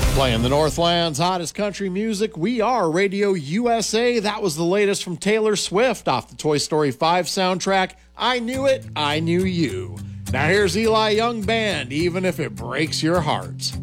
Playing the Northland's hottest country music, we are Radio USA. That was the latest from Taylor Swift off the Toy Story 5 soundtrack. I Knew It, I Knew You. Now here's Eli Young Band, Even If It Breaks Your Heart.